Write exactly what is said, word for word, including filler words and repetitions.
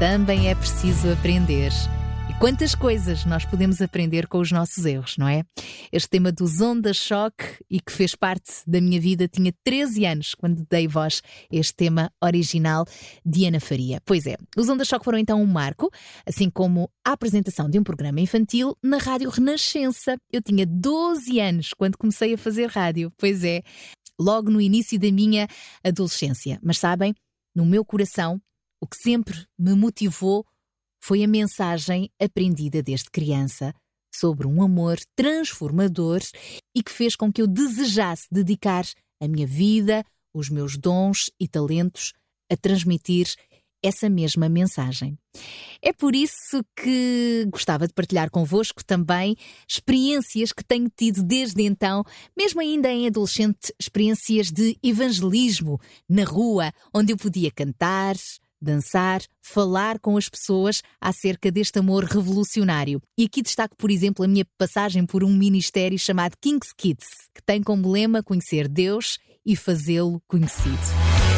também é preciso aprender. E quantas coisas nós podemos aprender com os nossos erros, não é? Este tema dos Onda Choque, e que fez parte da minha vida, tinha treze anos quando dei voz a este tema original de Ana Faria. Pois é, os Onda Choque foram então um marco, assim como a apresentação de um programa infantil na Rádio Renascença. Eu tinha doze anos quando comecei a fazer rádio, pois é, logo no início da minha adolescência. Mas sabem, no meu coração, o que sempre me motivou foi a mensagem aprendida desde criança sobre um amor transformador e que fez com que eu desejasse dedicar a minha vida, os meus dons e talentos a transmitir essa mesma mensagem. É por isso que gostava de partilhar convosco também experiências que tenho tido desde então, mesmo ainda em adolescente, experiências de evangelismo na rua, onde eu podia cantar, dançar, falar com as pessoas acerca deste amor revolucionário. E aqui destaco, por exemplo, a minha passagem por um ministério chamado King's Kids, que tem como lema conhecer Deus e fazê-lo conhecido.